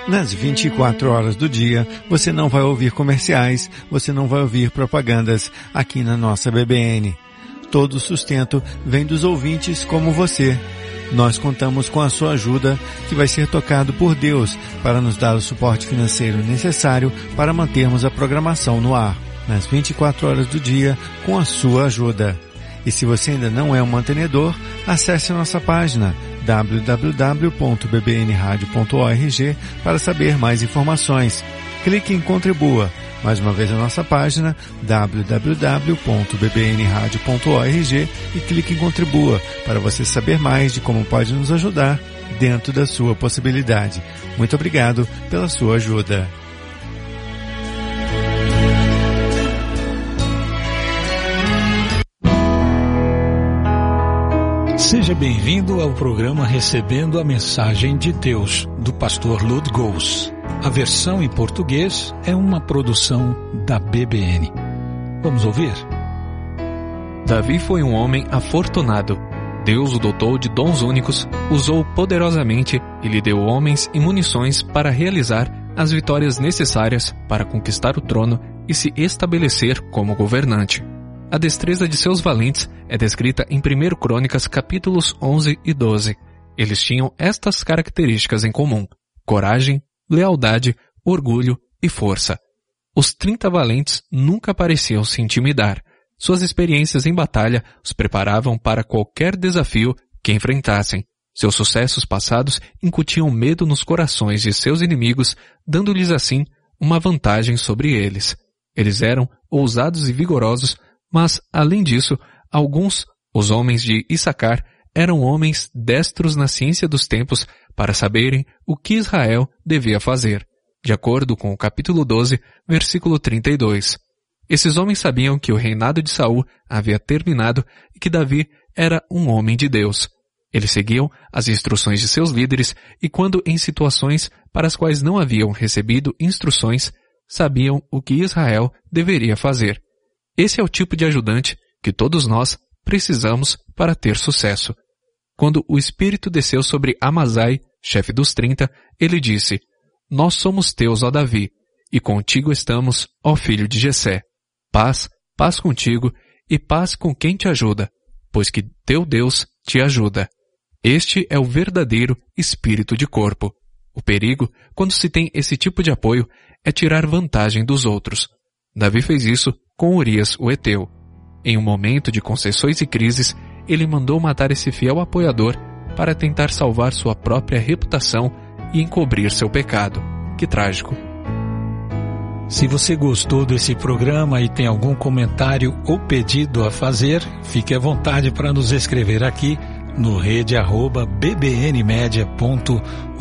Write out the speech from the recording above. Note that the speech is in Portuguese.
Nas 24 horas do dia, você não vai ouvir comerciais, você não vai ouvir propagandas aqui na nossa BBN. Todo o sustento vem dos ouvintes como você. Nós contamos com a sua ajuda, que vai ser tocado por Deus para nos dar o suporte financeiro necessário para mantermos a programação no ar, nas 24 horas do dia, com a sua ajuda. E se você ainda não é um mantenedor, acesse a nossa página www.bbnradio.org para saber mais informações. Clique em Contribua. Mais uma vez a nossa página www.bbnradio.org e clique em Contribua para você saber mais de como pode nos ajudar dentro da sua possibilidade. Muito obrigado pela sua ajuda. Seja bem-vindo ao programa Recebendo a Mensagem de Deus, do pastor Lud Gous. A versão em português é uma produção da BBN. Vamos ouvir? Davi foi um homem afortunado. Deus o dotou de dons únicos, usou poderosamente e lhe deu homens e munições para realizar as vitórias necessárias para conquistar o trono e se estabelecer como governante. A destreza de seus valentes é descrita em 1 Crônicas capítulos 11 e 12. Eles tinham estas características em comum: coragem, lealdade, orgulho e força. Os 30 valentes nunca pareciam se intimidar. Suas experiências em batalha os preparavam para qualquer desafio que enfrentassem. Seus sucessos passados incutiam medo nos corações de seus inimigos, dando-lhes assim uma vantagem sobre eles. Eles eram ousados e vigorosos, mas, além disso, alguns, os homens de Issacar, eram homens destros na ciência dos tempos para saberem o que Israel devia fazer, de acordo com o capítulo 12, versículo 32. Esses homens sabiam que o reinado de Saul havia terminado e que Davi era um homem de Deus. Eles seguiam as instruções de seus líderes e quando em situações para as quais não haviam recebido instruções, sabiam o que Israel deveria fazer. Esse é o tipo de ajudante que todos nós precisamos para ter sucesso. Quando o Espírito desceu sobre Amazai, chefe dos 30, ele disse: Nós somos teus, ó Davi, e contigo estamos, ó filho de Jessé. Paz, paz contigo, e paz com quem te ajuda, pois que teu Deus te ajuda. Este é o verdadeiro espírito de corpo. O perigo, quando se tem esse tipo de apoio, é tirar vantagem dos outros. Davi fez isso com Urias o Heteu. Em um momento de concessões e crises, ele mandou matar esse fiel apoiador para tentar salvar sua própria reputação e encobrir seu pecado. Que trágico. Se você gostou desse programa e tem algum comentário ou pedido a fazer, fique à vontade para nos escrever aqui no rede@bbnmedia.org.